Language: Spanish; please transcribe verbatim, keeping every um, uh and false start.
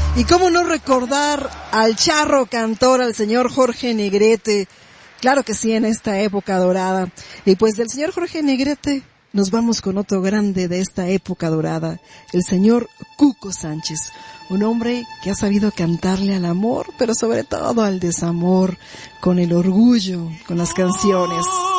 Y cómo no recordar al charro cantor, al señor Jorge Negrete. Claro que sí, en esta época dorada. Y pues del señor Jorge Negrete nos vamos con otro grande de esta época dorada, el señor Cuco Sánchez. Un hombre que ha sabido cantarle al amor, pero sobre todo al desamor, con el orgullo, con las canciones.